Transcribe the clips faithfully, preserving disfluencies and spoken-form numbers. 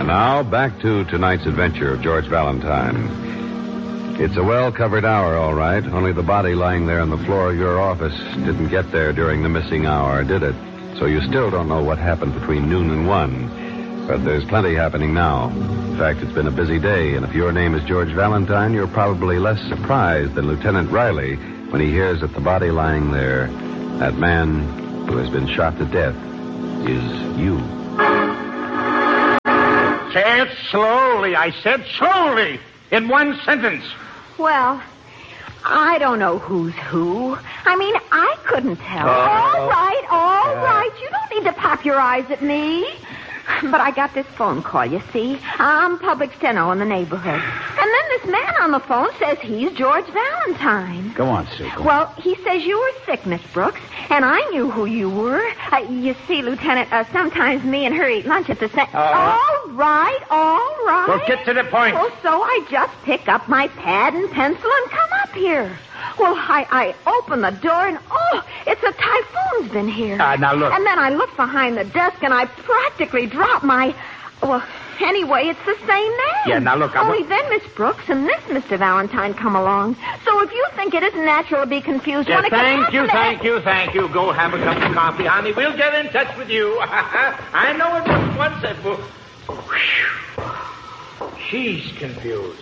And now, back to tonight's adventure of George Valentine. It's a well-covered hour, all right. Only the body lying there on the floor of your office didn't get there during the missing hour, did it? So you still don't know what happened between noon and one. But there's plenty happening now. In fact, it's been a busy day, and if your name is George Valentine, you're probably less surprised than Lieutenant Riley when he hears that the body lying there, that man who has been shot to death, is you. Say it slowly. I said slowly. In one sentence. Well, I don't know who's who. I mean, I couldn't tell. Oh. All right, all uh. right. You don't need to pop your eyes at me. But I got this phone call, you see. I'm public steno in the neighborhood. And then this man on the phone says he's George Valentine. Go on, Sue. Go well, he says you were sick, Miss Brooks, and I knew who you were. Uh, you see, Lieutenant, uh, sometimes me and her eat lunch at the same... Uh, all right, all right. Well, get to the point. Well, so I just pick up my pad and pencil and come up here. Well, I, I open the door and, oh, it's a typhoon's been here. Ah, uh, now look. And then I look behind the desk and I practically drop my... Well, anyway, it's the same name. Yeah, now look, I'm... Only then Miss Brooks and this Mister Valentine come along. So if you think it isn't natural to be confused... Yeah, when it thank you, to... thank you, thank you. Go have a cup of coffee, honey. We'll get in touch with you. I know it was once that... Whew. She's confused.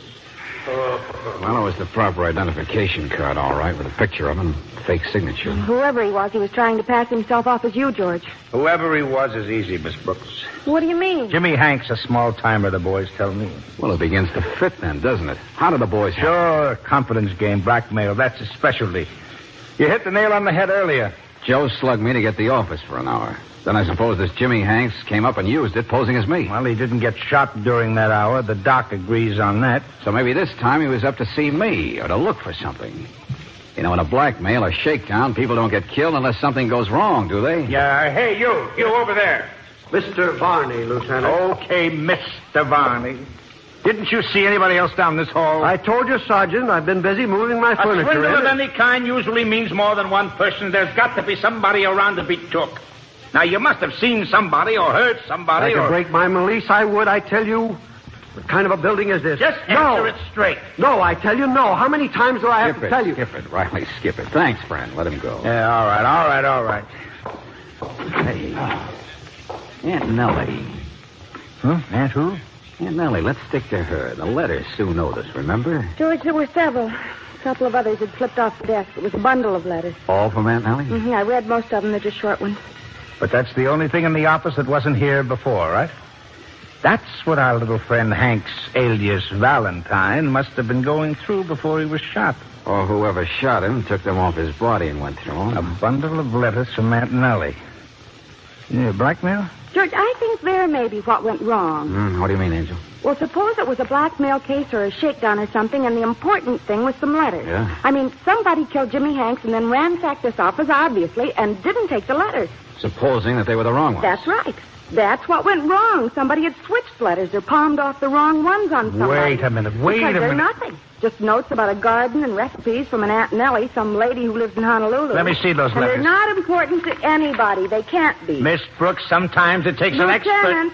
Oh. Well, it was the proper identification card, all right, with a picture of him, fake signature. Whoever he was, he was trying to pass himself off as you, George. Whoever he was is easy, Miss Brooks. What do you mean? Jimmy Hank's a small-timer, the boys tell me. Well, it begins to fit then, doesn't it? How do the boys... Sure, have... confidence game, blackmail, that's his specialty. You hit the nail on the head earlier. Joe slugged me to get the office for an hour. Then I suppose this Jimmy Hanks came up and used it, posing as me. Well, he didn't get shot during that hour. The doc agrees on that. So maybe this time he was up to see me or to look for something. You know, in a blackmail or shakedown, people don't get killed unless something goes wrong, do they? Yeah, hey, you. You over there. Mister Varney, Lieutenant. Okay, Mister Varney. Didn't you see anybody else down this hall? I told you, Sergeant, I've been busy moving my a furniture. A swindle in. of any kind usually means more than one person. There's got to be somebody around to be took. Now, you must have seen somebody or heard somebody I or... could break my valise, I would, I tell you. What kind of a building is this? Just no. answer it straight. No, I tell you no. How many times do I have skip to it, tell you? Skip it, Riley, skip it. Thanks, friend. Let him go. Yeah, all right, all right, all right. Hey, Aunt Nellie. Huh? Aunt who? Aunt Nellie, let's stick to her. The letters Sue noticed, remember? George, there were several. A couple of others had slipped off the desk. It was a bundle of letters. All from Aunt Nellie? Mm-hmm. I read most of them. They're just short ones. But that's the only thing in the office that wasn't here before, right? That's what our little friend Hank's alias Valentine must have been going through before he was shot. Or whoever shot him took them off his body and went through them. A bundle of letters from Aunt Nellie. Yeah, blackmail? George, I think there may be what went wrong. Mm, what do you mean, Angel? Well, suppose it was a blackmail case or a shakedown or something, and the important thing was some letters. Yeah? I mean, somebody killed Jimmy Hanks and then ransacked this office, obviously, and didn't take the letters. Supposing that they were the wrong ones. That's right. That's what went wrong. Somebody had switched letters or palmed off the wrong ones on somebody. Wait a minute. Wait because a they're minute. nothing. Just notes about a garden and recipes from an Aunt Nellie, some lady who lives in Honolulu. Let me see those and letters. And they're not important to anybody. They can't be. Miss Brooks, sometimes it takes Lieutenant, an expert...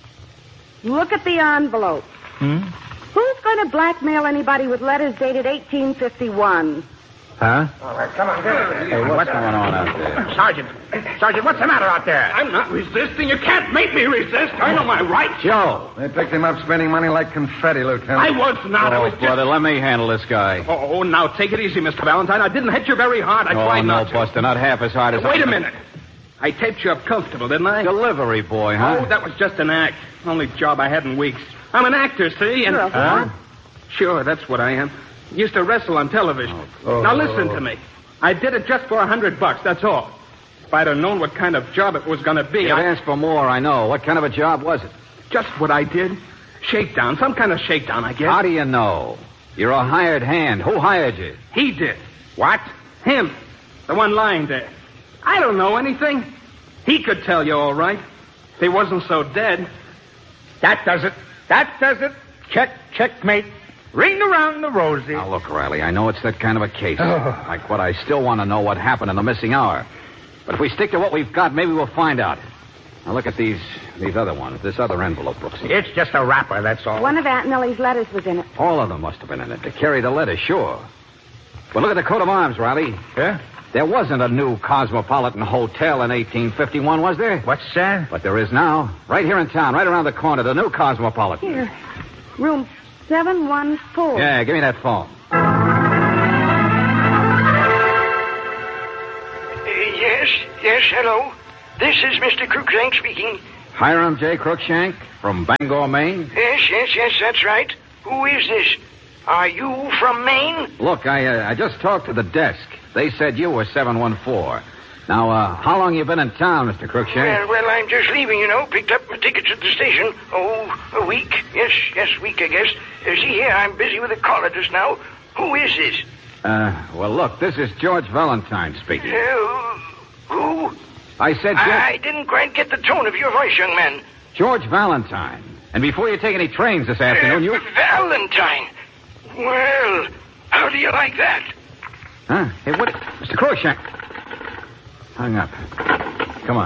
look at the envelope. Hmm? Who's going to blackmail anybody with letters dated eighteen fifty-one? Huh? All right, come on, get in. Hey, what's going on out there? Sergeant. Sergeant, what's the matter out there? I'm not resisting. You can't make me resist. I know my rights. Joe. They picked him up spending money like confetti, Lieutenant. I was not. Oh, I was just... brother, let me handle this guy. Oh, now, take it easy, Mister Valentine. I didn't hit you very hard. I oh, tried no, not to. Buster, not half as hard as Wait I... a minute. I taped you up comfortable, didn't I? Delivery boy, huh? Oh, that was just an act. Only job I had in weeks. I'm an actor, see? And... You're a Huh? Sure, that's what I am. Used to wrestle on television. Oh. Now, listen to me. I did it just for a hundred bucks, that's all. If I'd have known what kind of job it was going to be, You'd I... asked for more, I know. What kind of a job was it? Just what I did. Shakedown. Some kind of shakedown, I guess. How do you know? You're a hired hand. Who hired you? He did. What? Him. The one lying there. I don't know anything. He could tell you all right. If he wasn't so dead. That does it. That does it. Check, checkmate. Ring around the rosy. Now, look, Riley, I know it's that kind of a case. Like what I still want to know what happened in the missing hour. But if we stick to what we've got, maybe we'll find out. Now look at these these other ones. This other envelope, Brooksy. It's just a wrapper, that's all. One of Aunt Millie's letters was in it. All of them must have been in it. To carry the letter, sure. But look at the coat of arms, Riley. Yeah? There wasn't a new Cosmopolitan Hotel in eighteen fifty-one, was there? What's that? But there is now. Right here in town, right around the corner, the new Cosmopolitan. Here. Room seven one four. Yeah, give me that phone. Uh, yes, yes, hello. This is Mister Cruikshank speaking. Hiram J. Cruikshank from Bangor, Maine. Yes, yes, yes, that's right. Who is this? Are you from Maine? Look, I uh, I just talked to the desk. They said you were seven one four. Now, uh, how long you been in town, Mister Cruikshank? Well, well, I'm just leaving, you know. Picked up my tickets at the station. Oh, a week. Yes, yes, week, I guess. Uh, see here, I'm busy with a caller just now. Who is this? Uh, well, look, this is George Valentine speaking. Uh, who? I said George... I didn't quite get the tone of your voice, young man. George Valentine. And before you take any trains this afternoon, you... Uh, Valentine. Well, how do you like that? Huh? Hey, what... Mister Cruikshank. Hung up.